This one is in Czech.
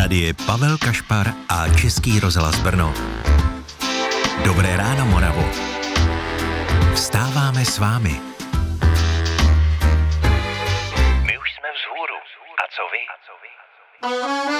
Tady je Pavel Kašpar a Český rozhlas Brno. Dobré ráno, Moravo. Vstáváme s vámi. My už jsme vzhůru. A co vy?